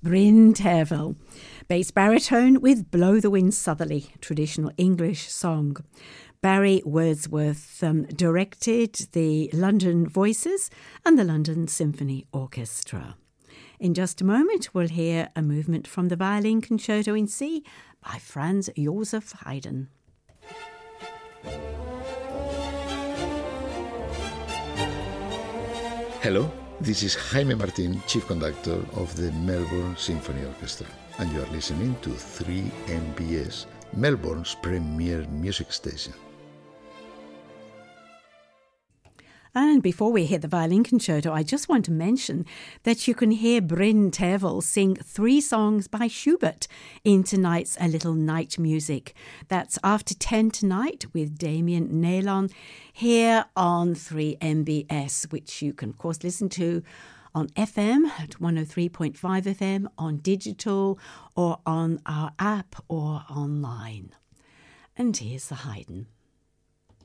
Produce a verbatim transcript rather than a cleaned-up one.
Bryn Terfel, bass baritone with Blow the Wind Southerly, traditional English song. Barry Wordsworth um, directed the London Voices and the London Symphony Orchestra. In just a moment, we'll hear a movement from the Violin Concerto in C by Franz Joseph Haydn. Hello, this is Jaime Martin, Chief Conductor of the Melbourne Symphony Orchestra, and you are listening to three M B S, Melbourne's premier music station. And before we hear the Violin Concerto, I just want to mention that you can hear Bryn Terfel sing three songs by Schubert in tonight's A Little Night Music. That's after ten tonight with Damien Nailon here on three M B S, which you can, of course, listen to on F M at one oh three point five F M, on digital or on our app or online. And here's the Haydn.